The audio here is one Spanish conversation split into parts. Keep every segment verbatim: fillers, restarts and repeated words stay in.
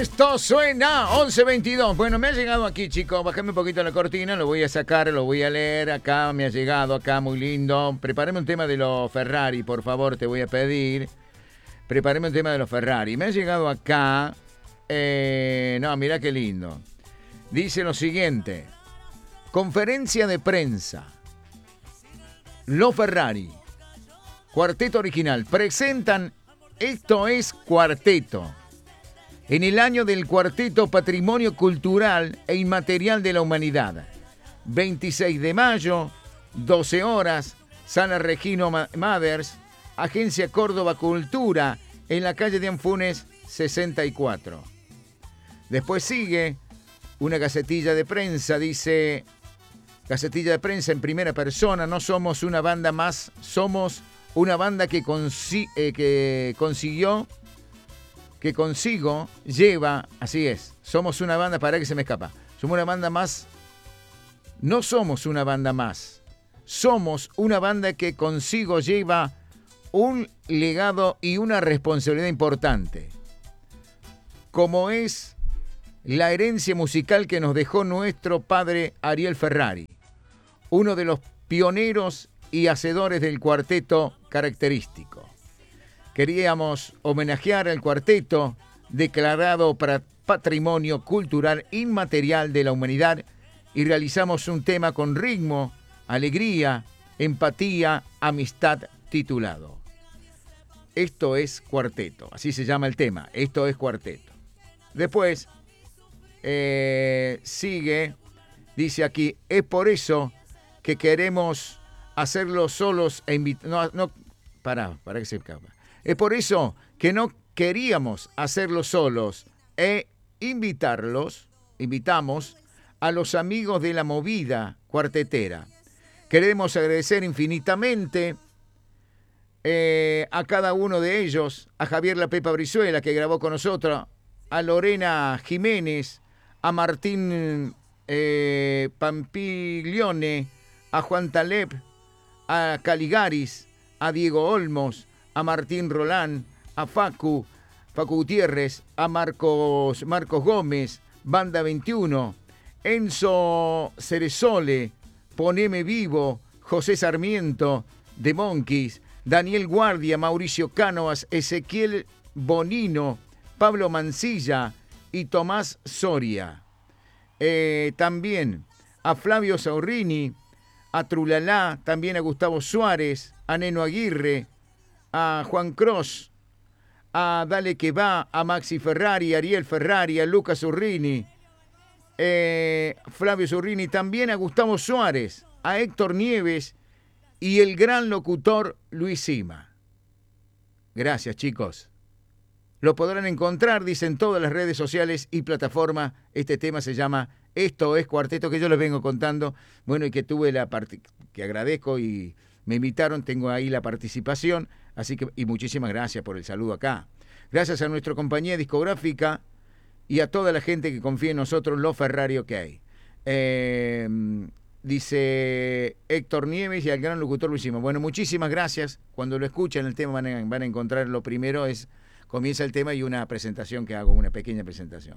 Esto suena once veintidós. Bueno, me ha llegado aquí, chicos. Bájame un poquito la cortina, lo voy a sacar, lo voy a leer. Acá me ha llegado, acá muy lindo. Prepárame un tema de los Ferrari, por favor, te voy a pedir. Prepárame un tema de los Ferrari. Me ha llegado acá. Eh, no, mira qué lindo. Dice lo siguiente. Conferencia de prensa. Los Ferrari, cuarteto original, presentan Esto es Cuarteto. En el año del Cuarteto Patrimonio Cultural e Inmaterial de la Humanidad. veintiséis de mayo, doce horas, Sala Regino Mathers, Agencia Córdoba Cultura, en la calle de Anfunes sesenta y cuatro. Después sigue una gacetilla de prensa, dice... Gacetilla de prensa en primera persona, no somos una banda más, somos una banda que, consi- eh, que consiguió, que consigo, lleva, así es, somos una banda, para que se me escapa, somos una banda más, no somos una banda más, somos una banda que consigo lleva un legado y una responsabilidad importante, como es la herencia musical que nos dejó nuestro padre Ariel Ferrari, uno de los pioneros y hacedores del cuarteto característico. Queríamos homenajear al cuarteto declarado para Patrimonio Cultural Inmaterial de la Humanidad y realizamos un tema con ritmo, alegría, empatía, amistad titulado. Esto es Cuarteto, así se llama el tema, Esto es Cuarteto. Después eh, sigue, dice aquí, es por eso que queremos hacerlo solos e invitar... No, no, pará, para que se escapa. Es por eso que no queríamos hacerlo solos e invitarlos, invitamos a los amigos de la movida cuartetera. Queremos agradecer infinitamente eh, a cada uno de ellos, a Javier La Pepa Brizuela, que grabó con nosotros, a Lorena Jiménez, a Martín eh, Pampiglione, a Juan Taleb, a Caligaris, a Diego Olmos, a Martín Rolán, a Facu, Facu Gutiérrez, a Marcos, Marcos Gómez, Banda veintiuno, Enzo Ceresole, Poneme Vivo, José Sarmiento, The Monkeys, Daniel Guardia, Mauricio Cánovas, Ezequiel Bonino, Pablo Mancilla y Tomás Soria. Eh, también a Flavio Saurrini, a Trulalá, también a Gustavo Suárez, a Neno Aguirre, a Juan Cross, a Dale Que Va, a Maxi Ferrari, a Ariel Ferrari, a Lucas Zurrini, eh, Flavio Zurrini, también a Gustavo Suárez, a Héctor Nieves y el gran locutor Luis Sima. Gracias, chicos. Lo podrán encontrar, dicen, todas las redes sociales y plataformas. Este tema se llama Esto es Cuarteto, que yo les vengo contando. Bueno, y que tuve la parte, que agradezco y me invitaron, tengo ahí la participación. Así que, y muchísimas gracias por el saludo acá. Gracias a nuestra compañía discográfica y a toda la gente que confía en nosotros, los Ferrari OK. Eh, dice Héctor Nieves y al gran locutor Luis Sima. Bueno, muchísimas gracias. Cuando lo escuchan el tema van a, van a encontrar lo primero es... Comienza el tema y una presentación que hago, una pequeña presentación.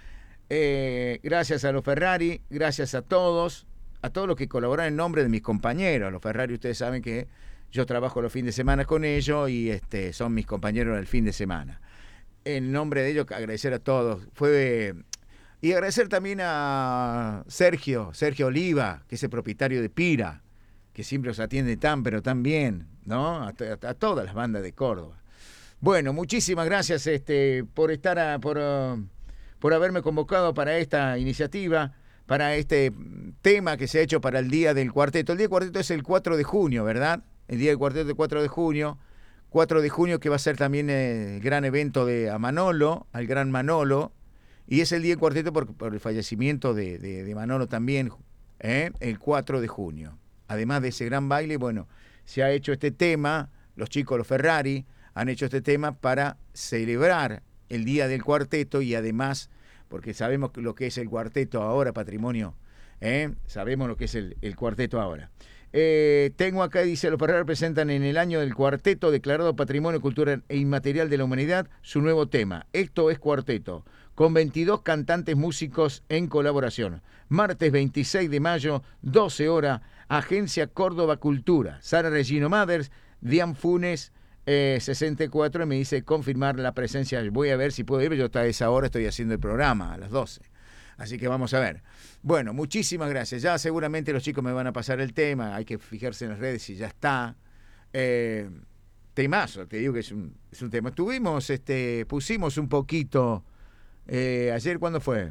Eh, gracias a los Ferrari, gracias a todos, a todos los que colaboran en nombre de mis compañeros. Los Ferrari, ustedes saben que yo trabajo los fines de semana con ellos y este, son mis compañeros del fin de semana. En nombre de ellos, agradecer a todos. Fue, y agradecer también a Sergio, Sergio Oliva, que es el propietario de Pira, que siempre os atiende tan, pero tan bien, ¿no? A, a, a todas las bandas de Córdoba. Bueno, muchísimas gracias este, por estar a, por, uh, por haberme convocado para esta iniciativa, para este tema que se ha hecho para el Día del Cuarteto. El Día del Cuarteto es el cuatro de junio, ¿verdad? El Día del Cuarteto es el cuatro de junio. cuatro de junio que va a ser también el gran evento de a Manolo, al gran Manolo. Y es el Día del Cuarteto por, por el fallecimiento de, de, de Manolo también, ¿eh? El cuatro de junio. Además de ese gran baile, bueno, se ha hecho este tema, los chicos, los Ferrari, han hecho este tema para celebrar el Día del Cuarteto y además, porque sabemos lo que es el cuarteto ahora, patrimonio ¿eh? Sabemos lo que es el, el cuarteto ahora. Eh, tengo acá, dice, los Ferrari presentan en el año del cuarteto, declarado Patrimonio Cultural e Inmaterial de la Humanidad, su nuevo tema. Esto es Cuarteto, con veintidós cantantes músicos en colaboración. Martes veintiséis de mayo, doce horas, Agencia Córdoba Cultura. Sara Regino Mathers, Dian Funes, eh, sesenta y cuatro, me dice confirmar la presencia. Voy a ver si puedo ir, yo hasta esa hora estoy haciendo el programa, a las doce. Así que vamos a ver. Bueno, muchísimas gracias. Ya seguramente los chicos me van a pasar el tema. Hay que fijarse en las redes si ya está. Eh, temazo, te digo que es un, es un tema. Tuvimos, este, pusimos un poquito. Eh, ayer, ¿cuándo fue?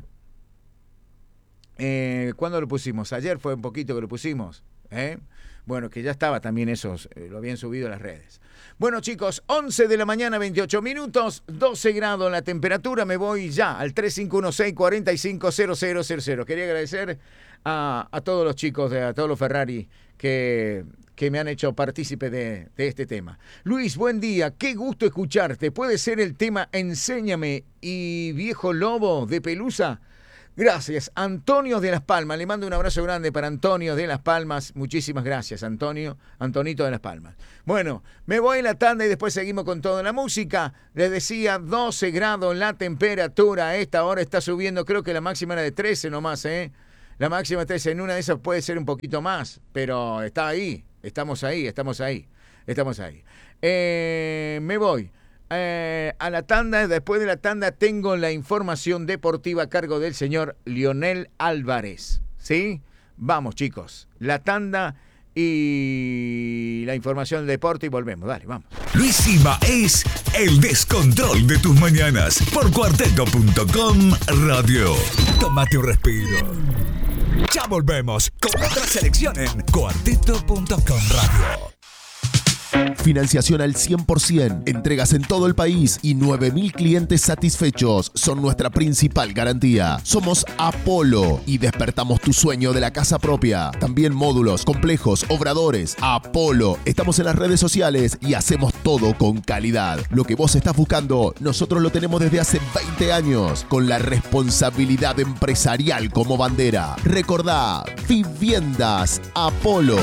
Eh, ¿Cuándo lo pusimos? Ayer fue un poquito que lo pusimos. ¿eh? Bueno, que ya estaba también esos, eh, lo habían subido a las redes. Bueno, chicos, once de la mañana, veintiocho minutos, doce grados la temperatura. Me voy ya al tres cinco uno seis, cuatro cinco cero cero cero cero. Quería agradecer a, a todos los chicos, de, a todos los Ferrari que, que me han hecho partícipe de, de este tema. Luis, buen día, qué gusto escucharte. ¿Puede ser el tema Enséñame y Viejo Lobo de Pelusa? Gracias, Antonio de Las Palmas. Le mando un abrazo grande para Antonio de Las Palmas. Muchísimas gracias, Antonio, Antonito de Las Palmas. Bueno, me voy a la tanda y después seguimos con toda la música. Les decía, doce grados la temperatura. A esta hora está subiendo, creo que la máxima era de trece nomás, ¿eh? La máxima de trece, en una de esas puede ser un poquito más, pero está ahí, estamos ahí, estamos ahí, estamos ahí. Eh, me voy. Eh, a la tanda, después de la tanda tengo la información deportiva a cargo del señor Lionel Álvarez, ¿sí? Vamos, chicos, la tanda y la información del deporte y volvemos, dale, vamos. Luisima es el descontrol de tus mañanas por cuarteto punto com Radio. Tómate un respiro. Ya volvemos con otra selección en cuarteto punto com Radio. Financiación al cien por ciento, entregas en todo el país y nueve mil clientes satisfechos son nuestra principal garantía. Somos Apolo y despertamos tu sueño de la casa propia. También módulos, complejos, obradores. Apolo. Estamos en las redes sociales y hacemos todo con calidad. Lo que vos estás buscando, nosotros lo tenemos desde hace veinte años, con la responsabilidad empresarial como bandera. Recordá, Viviendas Apolo.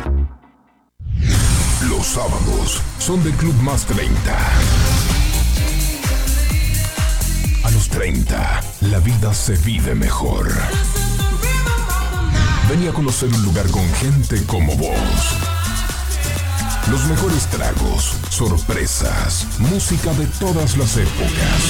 Los sábados son de Club Más treinta. A los treinta, la vida se vive mejor. Vení a conocer un lugar con gente como vos. Los mejores tragos, sorpresas, música de todas las épocas.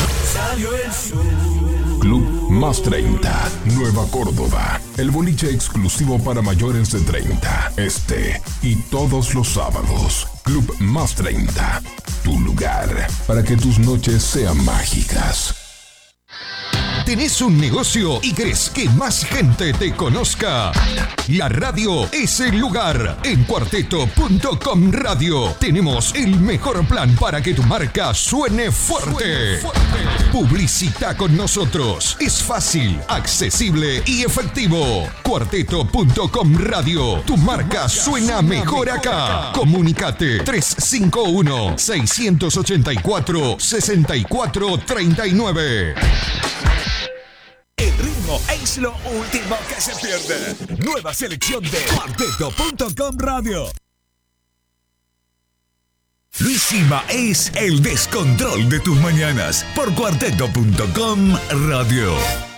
Club Más treinta, Nueva Córdoba. El boliche exclusivo para mayores de treinta. Este y todos los sábados. Club Más treinta, tu lugar para que tus noches sean mágicas. ¿Tenés un negocio y querés que más gente te conozca? La radio es el lugar. En cuarteto punto com Radio tenemos el mejor plan para que tu marca suene fuerte. Publicita con nosotros. Es fácil, accesible y efectivo. cuarteto punto com Radio. Tu marca suena mejor acá. Comunicate tres cinco uno, seis ocho cuatro, seis cuatro tres nueve. El ritmo es lo último que se pierde. Nueva selección de cuarteto punto com Radio. Luisima es el descontrol de tus mañanas por cuarteto punto com Radio.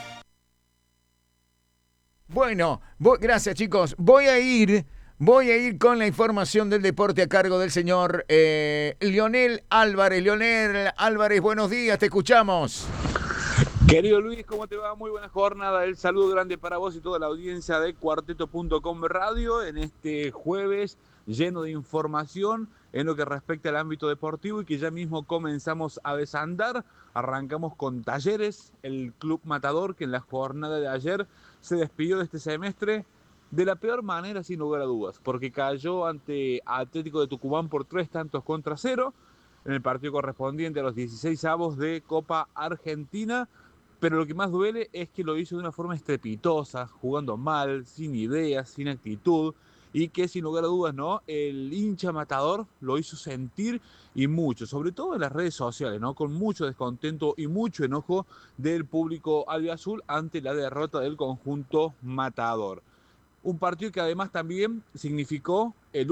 Bueno, voy, gracias chicos. Voy a ir, voy a ir con la información del deporte a cargo del señor eh, Lionel Álvarez. Lionel Álvarez, buenos días, te escuchamos. Querido Luis, ¿cómo te va? Muy buena jornada. El saludo grande para vos y toda la audiencia de cuarteto punto com Radio en este jueves lleno de información en lo que respecta al ámbito deportivo y que ya mismo comenzamos a desandar. Arrancamos con Talleres, el club matador que en la jornada de ayer se despidió de este semestre de la peor manera sin lugar a dudas, porque cayó ante Atlético de Tucumán por tres tantos contra cero en el partido correspondiente a los dieciséis avos de Copa Argentina. Pero lo que más duele es que lo hizo de una forma estrepitosa, jugando mal, sin ideas, sin actitud, y que sin lugar a dudas, ¿no? El hincha matador lo hizo sentir y mucho, sobre todo en las redes sociales, ¿no? Con mucho descontento y mucho enojo del público albiazul ante la derrota del conjunto matador. Un partido que además también significó el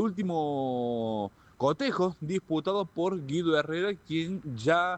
último cotejo disputado por Guido Herrera, quien ya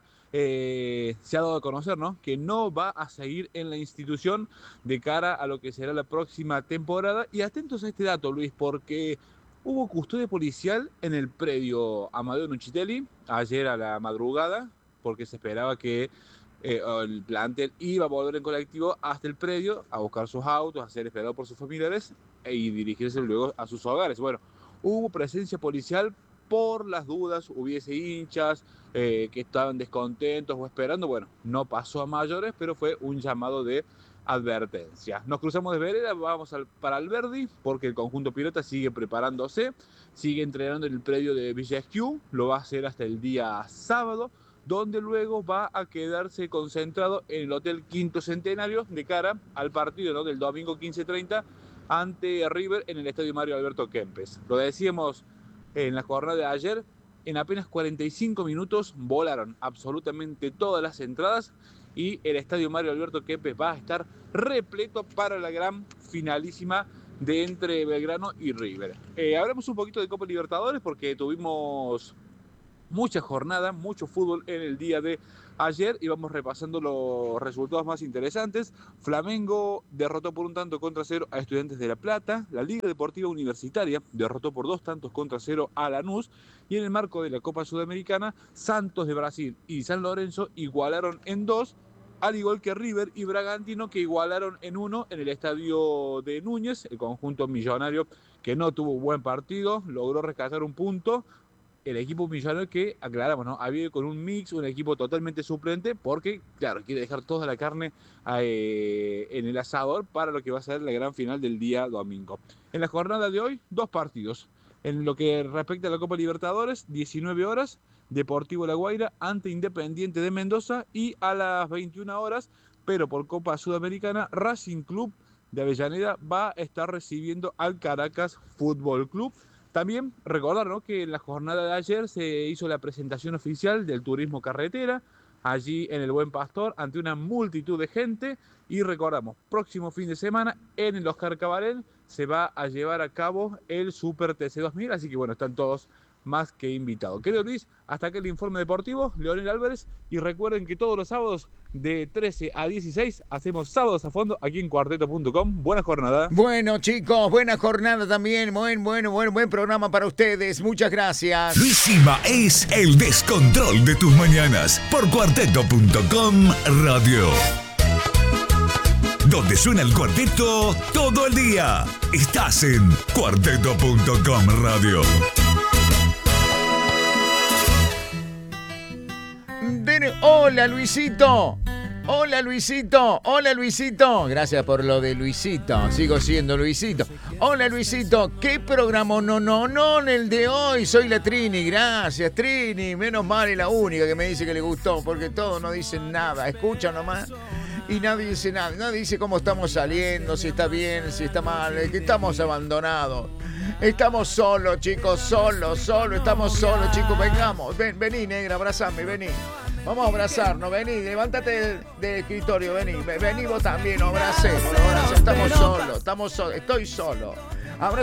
eh, se ha dado a conocer, ¿no? Que no va a seguir en la institución de cara a lo que será la próxima temporada. Y atentos a este dato, Luis, porque hubo custodia policial en el predio Amadeo Nuchitelli ayer a la madrugada, porque se esperaba que eh, el plantel iba a volver en colectivo hasta el predio a buscar sus autos, a ser esperado por sus familiares y dirigirse luego a sus hogares. Bueno, hubo presencia policial por las dudas, hubiese hinchas eh, que estaban descontentos o esperando. Bueno, no pasó a mayores, pero fue un llamado de advertencia. Nos cruzamos de vereda, vamos al, para Alberdi, porque el conjunto pirata sigue preparándose, sigue entrenando en el predio de Villa Esquiú, lo va a hacer hasta el día sábado, donde luego va a quedarse concentrado en el Hotel Quinto Centenario de cara al partido, ¿no?, del domingo quince treinta ante River en el Estadio Mario Alberto Kempes. Lo decíamos en la jornada de ayer, en apenas cuarenta y cinco minutos volaron absolutamente todas las entradas y el Estadio Mario Alberto Kempes va a estar repleto para la gran finalísima de entre Belgrano y River. Eh, hablamos un poquito de Copa Libertadores porque tuvimos mucha jornada, mucho fútbol en el día de ayer y vamos repasando los resultados más interesantes. Flamengo derrotó por un tanto contra cero a Estudiantes de La Plata. La Liga Deportiva Universitaria derrotó por dos tantos contra cero a Lanús. Y en el marco de la Copa Sudamericana, Santos de Brasil y San Lorenzo igualaron en dos, al igual que River y Bragantino, que igualaron en uno en el estadio de Núñez. El conjunto millonario, que no tuvo un buen partido, logró rescatar un punto. El equipo millonario que, aclaramos, ¿no?, había con un mix, un equipo totalmente suplente, porque, claro, quiere dejar toda la carne eh, en el asador para lo que va a ser la gran final del día domingo. En la jornada de hoy, dos partidos. En lo que respecta a la Copa Libertadores, diecinueve horas, Deportivo La Guaira ante Independiente de Mendoza, y a las veintiuna horas, pero por Copa Sudamericana, Racing Club de Avellaneda va a estar recibiendo al Caracas Fútbol Club. También recordar, ¿no?, que en la jornada de ayer se hizo la presentación oficial del turismo carretera, allí en el Buen Pastor, ante una multitud de gente. Y recordamos, próximo fin de semana en el Oscar Cabarel se va a llevar a cabo el Super T C dos mil, así que bueno, están todos más que invitados. Querido Luis, hasta aquí el informe deportivo, Leonel Álvarez, y recuerden que todos los sábados de trece a dieciséis hacemos Sábados a Fondo aquí en cuarteto punto com. Buena jornada. Bueno, chicos, buena jornada también. Buen, bueno, buen, buen programa para ustedes. Muchas gracias. Luisima es el descontrol de tus mañanas por cuarteto punto com Radio. Donde suena el cuarteto todo el día. Estás en cuarteto punto com Radio. Hola, Luisito. Hola, Luisito. Hola, Luisito. Gracias por lo de Luisito. Sigo siendo Luisito. Hola, Luisito. ¿Qué programa? No, no, no, en el de hoy. Soy la Trini. Gracias, Trini. Menos mal, es la única que me dice que le gustó, porque todos no dicen nada. Escuchan nomás y nadie dice nada. Nadie dice cómo estamos saliendo, si está bien, si está mal, que estamos abandonados. Estamos solos, chicos, solos, solos. Estamos solos, chicos. Vengamos. Ven, vení, negra, abrazame, vení. Vamos a abrazarnos, vení, levántate del, del escritorio, vení, vení vos también, abracemos, abracemos, estamos solos, estamos solos, estoy solo.